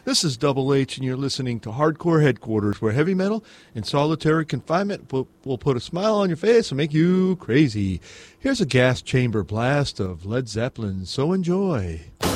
This is Double H, and you're listening to Hardcore Headquarters, where heavy metal and solitary confinement will put a smile on your face and make you crazy. Here's a gas chamber blast of Led Zeppelin, so enjoy.